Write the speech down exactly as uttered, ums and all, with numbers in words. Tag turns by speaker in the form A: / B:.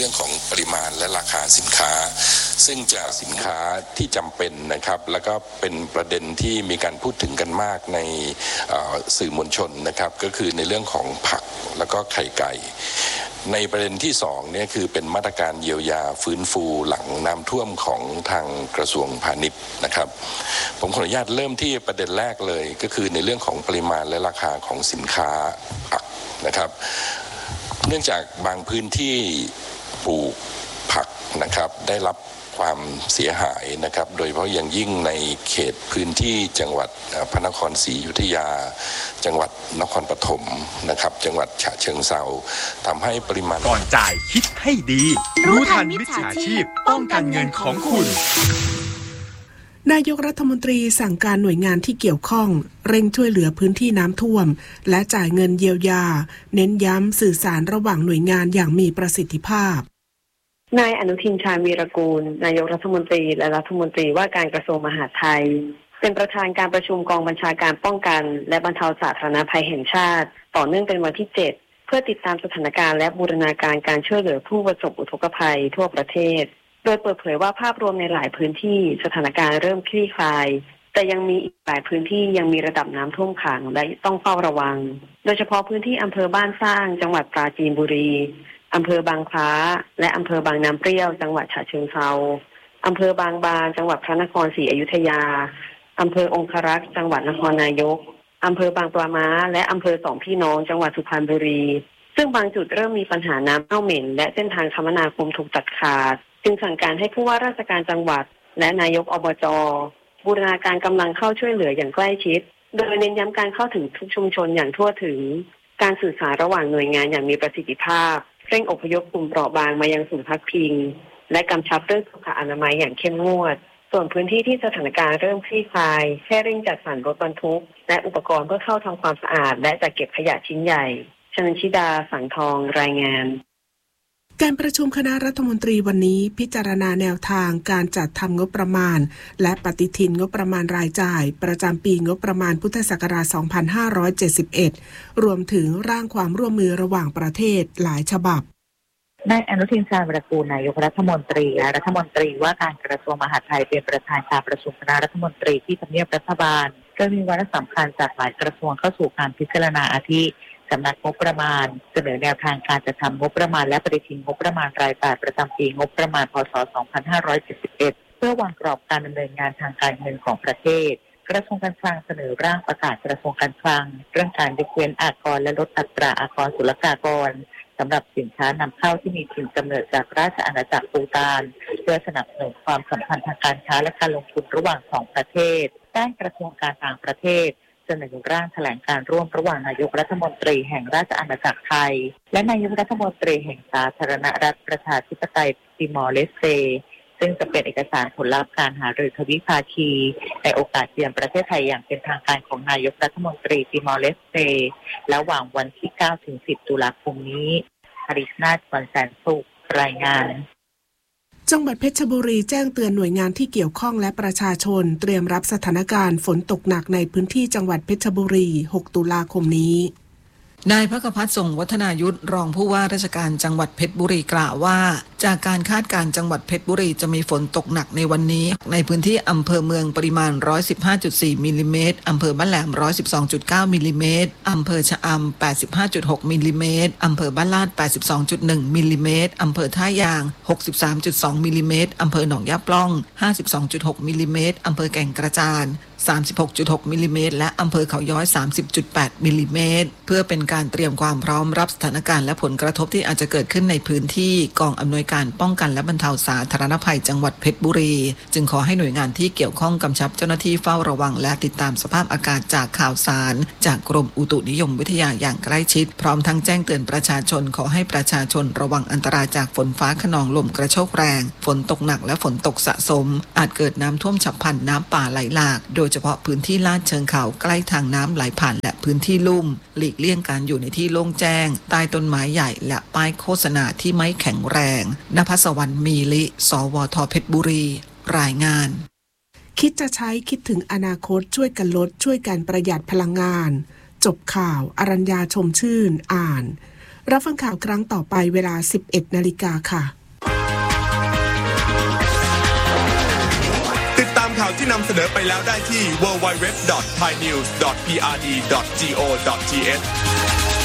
A: รื่องของปริมาณและราคาสินค้าซึ่งจะสินค้าที่จำเป็นนะครับแล้วก็เป็นประเด็นที่มีการพูดถึงกันมากในสื่อมวลชนนะครับก็คือในเรื่องของผักแล้วก็ไข่ไก่ในประเด็นที่สองเนี่ยคือเป็นมาตรการเยียวยาฟื้นฟูหลังน้ำท่วมของทางกระทรวงพาณิชย์นะครับผมขออนุญาตเริ่มที่ประเด็นแรกเลยก็คือในเรื่องของปริมาณและราคาของสินค้าผักนะครับเนื่องจากบางพื้นที่ปลูกผักนะครับได้รับความเสียหายนะครับโดยเฉพาะอย่างยิ่งในเขตพื้นที่จังหวัดพระนครศรีอยุธยาจังหวัดนครปฐมนะครับจังหวัดฉะเชิงเทราทำให้ปริมาณ
B: ก่อนจ่ายคิดให้ดีรู้ทันมิจฉาชีพป้องกันเงินของคุณ
C: นายกรัฐมนตรีสั่งการหน่วยงานที่เกี่ยวข้องเร่งช่วยเหลือพื้นที่น้ำท่วมและจ่ายเงินเยียวยาเน้นย้ำสื่อสารระหว่างหน่วยงานอย่างมีประสิทธิภาพ
D: นายอนุทินชาญวีรกูลนายกรัฐมนตรีและรัฐมนตรีว่าการกระทรวงมหาดไทยเป็นประธานการประชุมกองบัญชาการป้องกันและบรรเทาสาธารณภัยแห่งชาติต่อเนื่องเป็นวันที่เจ็ดเพื่อติดตามสถานการณ์และบูรณาการการช่วยเหลือผู้ประสบอุทกภัยทั่วประเทศโดยเปิดเผยว่าภาพรวมในหลายพื้นที่สถานการณ์เริ่มคลี่คลายแต่ยังมีอีกหลายพื้นที่ยังมีระดับน้ำท่วมขังและต้องเฝ้าระวังโดยเฉพาะพื้นที่อำเภอบ้านสร้างจังหวัดปราจีนบุรีอำเภอบางคล้าและอำเภอบางน้ำเปรี้ยวจังหวัดฉะเชิงเทราอำเภอบางบานจังหวัดพระนครศรีอยุธยาอำเภอองครักษ์จังหวัดนครนายกอำเภอบางปลาม้าและอำเภอสองพี่น้องจังหวัดสุพรรณบุรีซึ่งบางจุดเริ่มมีปัญหาน้ำเน่าเหม็นและเส้นทางคมนาคมถูกตัดขาดจึงสั่งการให้ผู้ว่าราชการจังหวัดและนายกอบจ.บูรณาการกำลังเข้าช่วยเหลืออย่างใกล้ชิดโดยเน้นย้ำการเข้าถึงทุกชุมชนอย่างทั่วถึงการสื่อสารระหว่างหน่วยงานอย่างมีประสิทธิภาพเร่งอพยพกลุ่มเปราะบางมายังศูนย์พักพิงและกำชับเรื่องสุขอนามัยอย่างเข้มงวดส่วนพื้นที่ที่สถานการณ์เริ่มคลี่คลายแค่เร่งจัดสรรรถบรรทุกและอุปกรณ์เพื่อเข้าทำความสะอาดและจัดเก็บขยะชิ้นใหญ่ชนันชิดาสังทองรายงาน
C: การประชุมคณะรัฐมนตรีวันนี้พิจารณาแนวทางการจัดทำงบประมาณและปฏิทินงบประมาณรายจ่ายประจำปีงบประมาณพุทธศักราชสองพันห้าร้อยเจ็ดสิบเอ็ดรวมถึงร่างความร่วมมือระหว่างประเทศหลายฉบับ
E: นายอนุทินชาญวีรกูลนายกรัฐมนตรีและรัฐมนตรีว่าการกระทรวงมหาดไทยเป็นประธานการประชุมคณะรัฐมนตรีที่ทำเนียบรัฐบาลโดยมีวาระสำคัญจากหลายกระทรวงเข้าสู่การพิจารณาอาทิสำนักงบประมาณเสนอแนวทางการจัดทำงบประมาณและปฏิทินงบประมาณรายจ่ายประจำปีงบประมาณพ.ศ. สองพันห้าร้อยเจ็ดสิบเอ็ดเพื่อวางกรอบการดำเนินงานทางการเงินของประเทศกระทรวงการคลังเสนอร่างประกาศกระทรวงการคลังเรื่องการยกเว้นอากรและลดอัตราอากรศุลกากรสำหรับสินค้านำเข้าที่มีถิ่นกำเนิดจากราชอาณาจักรภูฏานเพื่อสนับสนุนความสัมพันธ์ทางการค้าและการลงทุนระหว่างสองประเทศด้านกระทรวงการต่างประเทศเสนอร่างแถลงการร่วมระหว่างนายกรัฐมนตรีแห่งราชอาณาจักรไทยและนายกรัฐมนตรีแห่งสาธารณรัฐประชาธิปไตยติมอร์เลสเตซึ่งจะเป็นเอกสารผลลัพธ์การหารือทวิภาคีในโอกาสเยือนประเทศไทยอย่างเป็นทางการของนายกรัฐมนตรีติมอร์เลสเตระหว่างวันที่ เก้าถึงสิบ ตุลาคมนี้อริสนาถ วันแสนสุขรายงาน
C: จังหวัดเพชรบุรีแจ้งเตือนหน่วยงานที่เกี่ยวข้องและประชาชนเตรียมรับสถานการณ์ฝนตกหนักในพื้นที่จังหวัดเพชรบุรีหกตุลาคมนี้
F: นายภคพัฒน์ส่งวัฒนายุทธรองผู้ว่าราชการจังหวัดเพชรบุรีกล่าวว่าจากการคาดการณ์จังหวัดเพชรบุรีจะมีฝนตกหนักในวันนี้ในพื้นที่อำเภอเมืองปริมาณ หนึ่งร้อยสิบห้าจุดสี่ มิลลิเมตรอำเภอบ้านแหลม หนึ่งร้อยสิบสองจุดเก้า มิลลิเมตรอำเภอชะอำ แปดสิบห้าจุดหก มิลลิเมตรอำเภอบ้านลาด แปดสิบสองจุดหนึ่ง มิลลิเมตรอำเภอท่ายาง หกสิบสามจุดสอง มิลลิเมตรอำเภอหนองยาปล้อง ห้าสิบสองจุดหก มิลลิเมตรอำเภอแก่งกระจานสามสิบหกจุดหก มิลลิเมตรและอำเภอเขาย้อย สามสิบจุดแปด มิลลิเมตรเพื่อเป็นการเตรียมความพร้อมรับสถานการณ์และผลกระทบที่อาจจะเกิดขึ้นในพื้นที่กองอำนวยการป้องกันและบรรเทาสาธารณภัยจังหวัดเพชรบุรีจึงขอให้หน่วยงานที่เกี่ยวข้องกำชับเจ้าหน้าที่เฝ้าระวังและติดตามสภาพอากาศจากข่าวสารจากกรมอุตุนิยมวิทยาอย่างใกล้ชิดพร้อมทั้งแจ้งเตือนประชาชนขอให้ประชาชนระวังอันตรายจากฝนฟ้าคะนองลมกระโชกแรงฝนตกหนักและฝนตกสะสมอาจเกิดน้ำท่วมฉับพลันน้ำป่าไหลหลากโดยเฉพาะพื้นที่ลาดเชิงเขาใกล้ทางน้ำไหลผ่านและพื้นที่ลุ่มหลีกเลี่ยงการอยู่ในที่โล่งแจ้งใต้ต้นไม้ใหญ่และป้ายโฆษณาที่ไม่แข็งแรงณภัสวรรณมีลิสวทเพชรบุรีรายงาน
C: คิดจะใช้คิดถึงอนาคตช่วยกันลดช่วยกันประหยัดพลังงานจบข่าวอรัญญาชมชื่นอ่านรับฟังข่าวครั้งต่อไปเวลา สิบเอ็ดนาฬิกา นค่ะ
B: ข่าวที่นำเสนอไปแล้วได้ที่ ดับเบิลยู ดับเบิลยู ดับเบิลยู ดอท ไทยนิวส์ ดอท พี อาร์ ดี ดอท โก ดอท ที เอช